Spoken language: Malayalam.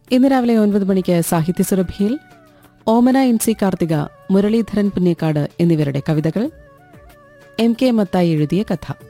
ഇന്ന് രാവിലെ 9 മണിക്ക് സാഹിത്യസുരഭിയിൽ ഓമന എൻ.സി. കാർത്തിക, മുരളീധരൻ പുന്നേക്കാട് എന്നിവരുടെ കവിതകൾ, എം.കെ. മത്തായി എഴുതിയ കഥ.